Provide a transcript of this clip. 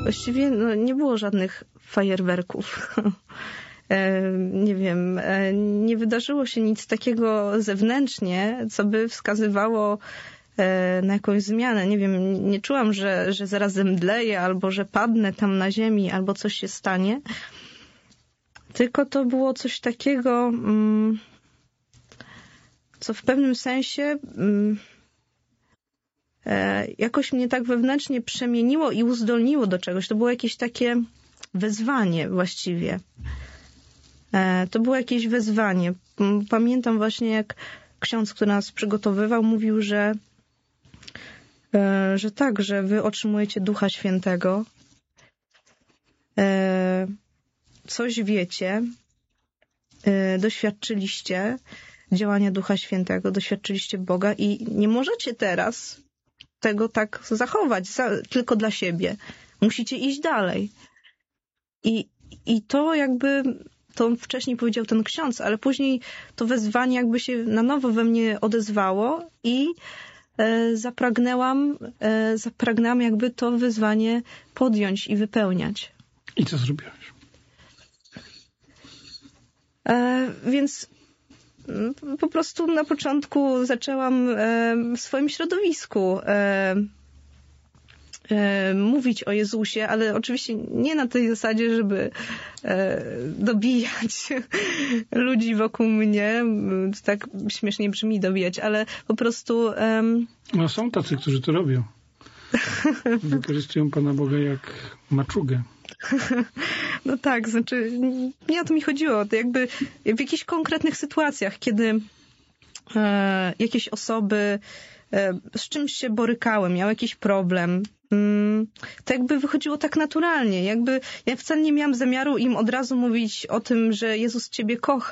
Właściwie nie było żadnych fajerwerków. Nie wiem, nie wydarzyło się nic takiego zewnętrznie, co by wskazywało na jakąś zmianę. Nie wiem, nie czułam, że zaraz zemdleję, albo że padnę tam na ziemi, albo coś się stanie. Tylko to było coś takiego, co w pewnym sensie jakoś mnie tak wewnętrznie przemieniło i uzdolniło do czegoś. To było jakieś takie wezwanie właściwie. To było jakieś wezwanie. Pamiętam właśnie, jak ksiądz, który nas przygotowywał, mówił, że tak, że wy otrzymujecie Ducha Świętego. Coś wiecie, doświadczyliście działania Ducha Świętego, doświadczyliście Boga i nie możecie teraz tego tak zachować tylko dla siebie. Musicie iść dalej. I to jakby, to wcześniej powiedział ten ksiądz, ale później to wezwanie jakby się na nowo we mnie odezwało i zapragnęłam jakby to wyzwanie podjąć i wypełniać. I co zrobiłaś? Więc po prostu na początku zaczęłam w swoim środowisku mówić o Jezusie, ale oczywiście nie na tej zasadzie, żeby dobijać ludzi wokół mnie. To tak śmiesznie brzmi dobijać, ale po prostu... No są tacy, którzy to robią. Wykorzystują Pana Boga jak maczugę. No tak, znaczy nie o to mi chodziło. To jakby w jakichś konkretnych sytuacjach, kiedy jakieś osoby z czymś się borykały, miały jakiś problem, to jakby wychodziło tak naturalnie. Jakby ja wcale nie miałam zamiaru im od razu mówić o tym, że Jezus ciebie kocha.